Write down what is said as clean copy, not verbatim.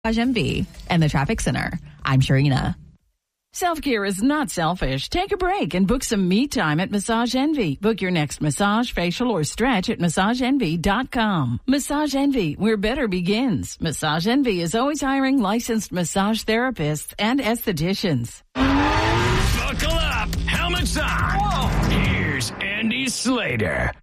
MV and the Traffic Center. I'm Sharina. Self-care is not selfish. Take a break and book some me time at Massage Envy. Book your next massage, facial, or stretch at MassageEnvy.com. Massage Envy, where better begins. Massage Envy is always hiring licensed massage therapists and estheticians. Buckle up. Helmets on. Whoa. Here's Andy Slater.